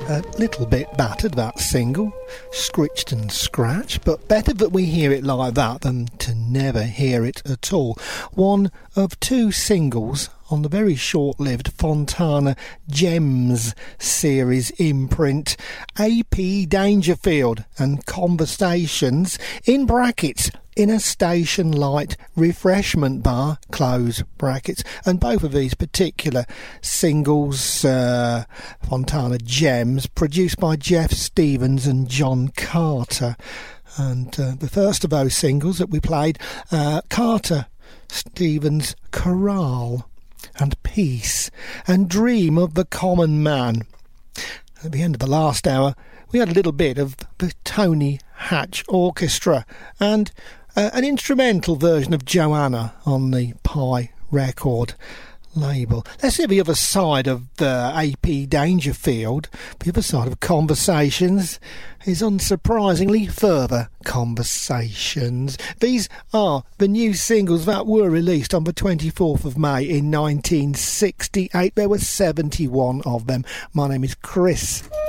A little bit battered, that single, scritched and scratched, but better that we hear it like that than to never hear it at all. One of two singles on the very short-lived Fontana Gems series imprint, A.P. Dangerfield and Conversations, in brackets, in a station light refreshment bar, close brackets. And both of these particular singles, Fontana Gems, produced by Jeff Stevens and John Carter. And the first of those singles that we played, Carter, Stevens, Chorale and Peace and Dream of the Common Man. At the end of the last hour, we had a little bit of the Tony Hatch Orchestra and an instrumental version of Joanna on the Pie record label. Let's see the other side of A.P. Dangerfield. The other side of Conversations is unsurprisingly Further Conversations. These are the new singles that were released on the 24th of May in 1968. There were 71 of them. My name is Chris.